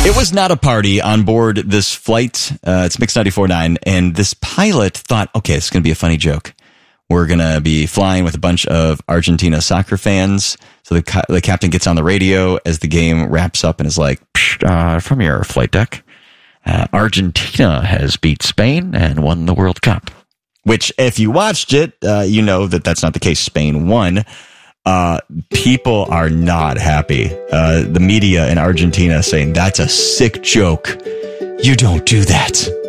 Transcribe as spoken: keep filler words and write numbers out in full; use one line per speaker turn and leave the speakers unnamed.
It was not a party on board this flight. Uh, it's Mix ninety-four point nine, and this pilot thought, okay, it's going to be a funny joke. We're going to be flying with a bunch of Argentina soccer fans. So the, ca- the captain gets on the radio as the game wraps up and is like,
uh, from your flight deck, uh, Argentina has beat Spain and won the World Cup.
Which, if you watched it, uh, you know that that's not the case. Spain won. Uh, people are not happy. Uh, the media in Argentina saying that's a sick joke. You don't do that.